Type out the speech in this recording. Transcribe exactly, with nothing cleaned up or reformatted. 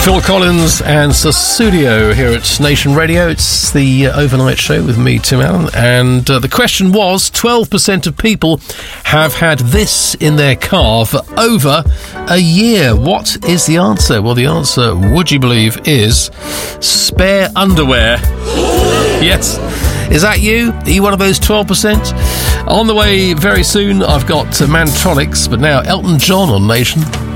Phil Collins and Sussudio here at Nation Radio. It's the uh, overnight show with me, Tim Allen, and uh, the question was twelve percent of people have had this in their car for over a year. What is the answer? Well, the answer, would you believe, is spare underwear. Yes. Is that you? Are you one of those twelve percent? On the way very soon, I've got uh, Mantronics, but now Elton John on Nation.